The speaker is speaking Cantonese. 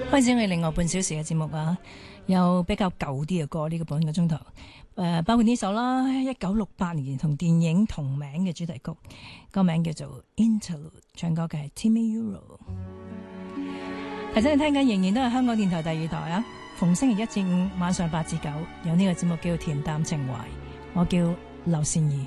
開始我哋另外半小時嘅節目啊，有比較舊啲嘅歌，呢個半個鐘頭，包括呢首啦，1968年同電影同名嘅主題曲，歌名叫做 Interlude， 唱歌嘅係 Timmy Euro。提醒你聽緊仍然都係香港電台第二台啊，逢星期一至五晚上8至9有呢個節目叫做恬淡情懷，我叫劉善儀。